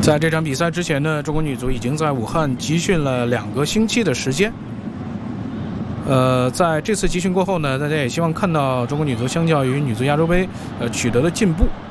在这场比赛之前呢，中国女足已经在武汉集训了2个星期的时间。在这次集训过后呢，大家也希望看到中国女足相较于女足亚洲杯取得的进步。